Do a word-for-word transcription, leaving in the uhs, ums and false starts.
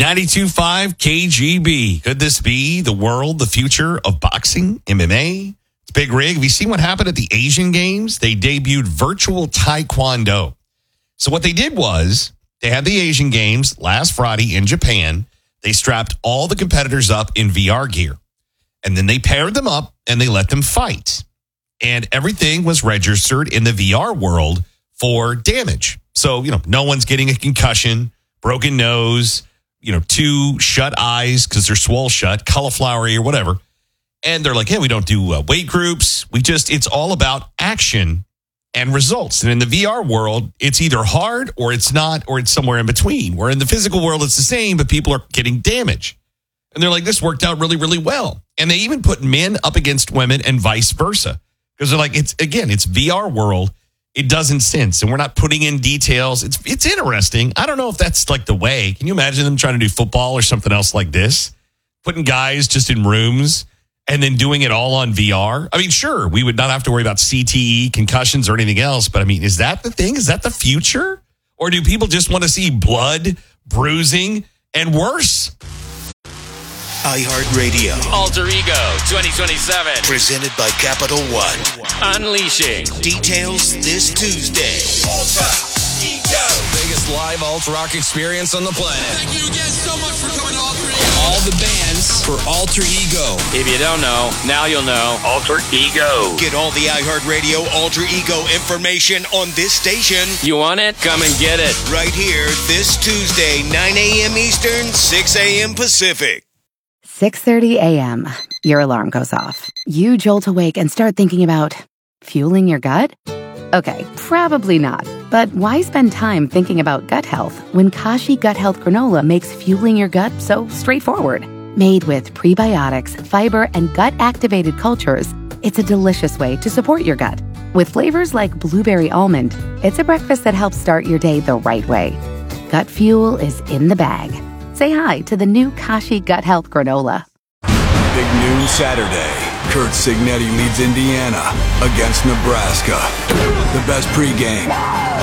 ninety-two point five K G B. Could this be the world, the future of boxing, M M A? It's Big Rig. Have you seen what happened at the Asian Games? They debuted virtual Taekwondo. So what they did was they had the Asian Games last Friday in Japan. They strapped all the competitors up in V R gear. And then they paired them up and they let them fight. And everything was registered in the V R world for damage. So, you know, no one's getting a concussion, broken nose, you know, two shut eyes because they're swole shut, cauliflower ear, whatever. And they're like, hey, we don't do uh, weight groups. We just, it's all about action and results. And in the V R world, it's either hard or it's not, or it's somewhere in between. Where in the physical world, it's the same, but people are getting damage. And they're like, this worked out really, really well. And they even put men up against women and vice versa. Because they're like, it's again, it's V R world. It doesn't sense. And we're not putting in details. It's it's interesting. I don't know if that's like the way. Can you imagine them trying to do football or something else like this? Putting guys just in rooms and then doing it all on V R? I mean, sure, we would not have to worry about C T E, concussions, or anything else. But I mean, is that the thing? Is that the future? Or do people just want to see blood, bruising, and worse? iHeartRadio. Alter Ego twenty twenty-seven. Presented by Capital One. Unleashing. Details this Tuesday. Ultra Ego. Biggest live alt rock experience on the planet. Thank you again so much for coming to Alter Ego. All the bands for Alter Ego. If you don't know, now you'll know. Alter Ego. Get all the iHeartRadio Alter Ego information on this station. You want it? Come and get it. Right here this Tuesday, nine a.m. Eastern, six a.m. Pacific. six thirty a.m. Your alarm goes off. You jolt awake and start thinking about fueling your gut? Okay, probably not. But why spend time thinking about gut health when Kashi Gut Health Granola makes fueling your gut so straightforward? Made with prebiotics, fiber, and gut-activated cultures, it's a delicious way to support your gut. With flavors like blueberry almond, it's a breakfast that helps start your day the right way. Gut fuel is in the bag. Say hi to the new Kashi Gut Health Granola. Big noon Saturday. Kurt Signetti leads Indiana against Nebraska. The best pregame